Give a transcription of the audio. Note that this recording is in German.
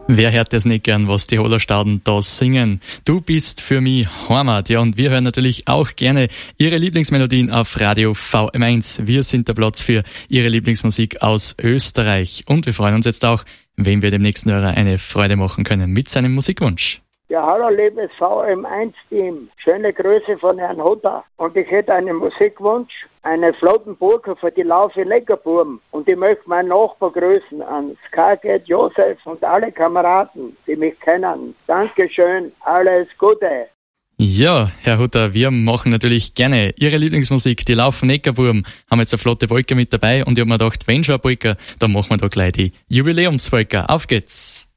Wer hört das nicht gern, was Tiroler Stauden da singen? Du bist für mich Heimat. Ja, und wir hören natürlich auch gerne Ihre Lieblingsmelodien auf Radio VM1. Wir sind der Platz für Ihre Lieblingsmusik aus Österreich. Und wir freuen uns jetzt auch, wem wir dem nächsten Hörer eine Freude machen können mit seinem Musikwunsch. Ja, hallo liebes VM1-Team. Schöne Grüße von Herrn Hutter. Und ich hätte einen Musikwunsch, eine Flottenburger für die Laufe Leckerbuben. Und ich möchte meinen Nachbar grüßen an Skarget, Josef und alle Kameraden, die mich kennen. Dankeschön, alles Gute. Ja, Herr Hutter, wir machen natürlich gerne Ihre Lieblingsmusik, die Laufen Neckarburm, haben jetzt eine flotte Polka mit dabei und ich habe mir gedacht, wenn schon eine Polka, dann machen wir da gleich die Jubiläumspolka. Auf geht's!